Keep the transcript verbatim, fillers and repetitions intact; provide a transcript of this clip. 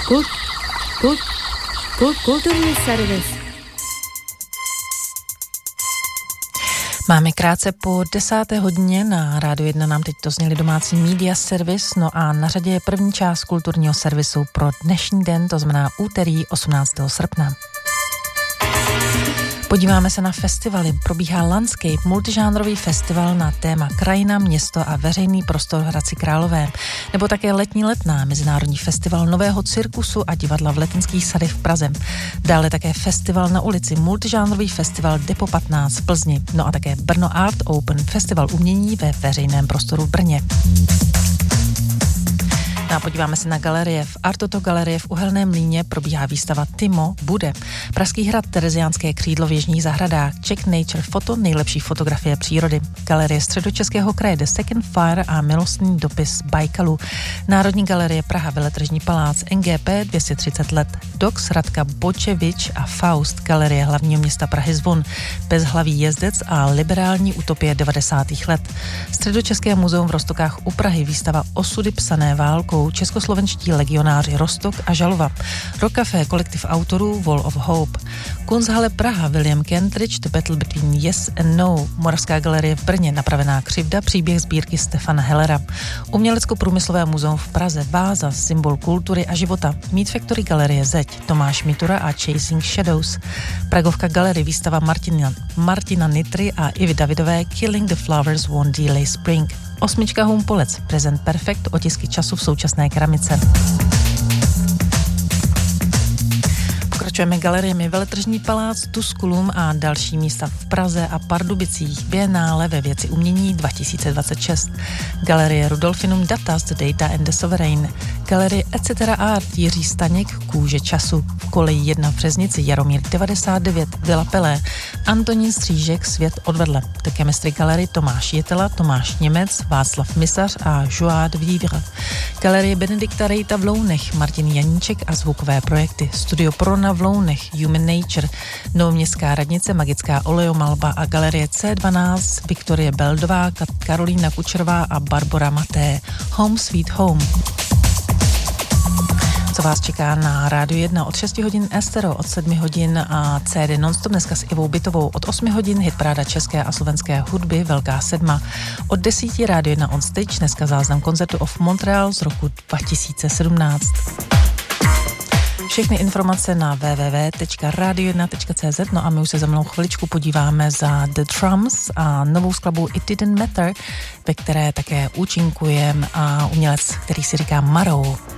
Kult, kult, kult, kulturní servis. Máme krátce po desáté hodině, na Rádiu jedna nám teď to zněli domácí media service, no a na řadě je první část kulturního servisu pro dnešní den, to znamená úterý osmnáctého srpna. Podíváme se na festivaly. Probíhá Landscape, multižánrový festival na téma krajina, město a veřejný prostor v Hradci Králové. Nebo také Letní letná, mezinárodní festival nového cirkusu a divadla v Letenských sadech v Praze. Dále také festival na ulici, multižánrový festival Depo patnáct v Plzni. No a také Brno Art Open, festival umění ve veřejném prostoru v Brně. No a podíváme se na galerie. V Artoto galerie v Uhelném Mlýně probíhá výstava Timo bude. Pražský hrad, Tereziánské křídlo v Jižních zahradách, Czech Nature Photo, nejlepší fotografie přírody. Galerie Středočeského kraje The Second Fire a milostný dopis Bajkalu. Národní galerie Praha, Veletržní palác, N G P dvě stě třicet let, Dox, Radka Bočevič a Faust, galerie hlavního města Prahy Zvon, Bezhlavý jezdec a liberální utopie devadesátých let. Středočeské muzeum v Roztokách u Prahy, výstava Osudy psané válkou, českoslovenští legionáři Roztok a Žalova. Rockcafé, kolektiv autorů Wall of Hope. Kunsthalle Praha, William Kentridge, The Battle Between Yes and No. Moravská galerie v Brně, Napravená křivda, příběh sbírky Stefana Hellera. Umělecko-průmyslové muzeum v Praze, Váza, symbol kultury a života. Meat Factory galerie Zeď, Tomáš Mitura a Chasing Shadows. Pragovka galerie, výstava Martina, Martina Nitry a Ivy Davidové, Killing the Flowers Won't Delay Spring. Osmička Humpolec, Present Perfect, otisky času v současné keramice. Pokračujeme galeriemi Veletržní palác, Tusculum a další místa v Praze a Pardubicích. Bienále ve věci umění dva tisíce dvacet šest. Galerie Rudolfinum Datas, The Data and the Sovereign. Galerie et cetera Art, Jiří Staněk, Kůže času. V koleji jedna v Březnici, Jaromír devadesát devět, Vila Pelé. Antonín Střížek, Svět odvedle. The Chemistry Gallery, Tomáš Jetela, Tomáš Němec, Václav Misař a Joie de Vivre. Galerie Benedikta Rejta v Lounech, Martin Janíček a zvukové projekty. Studio Prona v Lounech, Human Nature, Novoměstská radnice, Magická olejomalba a galerie C dvanáct, Viktorie Beldová, Karolína Kučerová a Barbora Maté. Home Sweet Home. Co vás čeká na Rádiu jedna od šesti hodin Estero, od sedmi hodin a C D Nonstop dneska s Ivou Bytovou, od osmi hodin hitparáda české a slovenské hudby Velká sedma, od desíti Rádio jedna on stage, dneska záznam koncertu of Montreal z roku dva tisíce sedmnáct. Všechny informace na w w w tečka radio jedna tečka c z. No a my už se za mnou chviličku podíváme za The Drums a novou skladbu It Didn't Matter, ve které také účinkuje umělec, který si říká Marrow.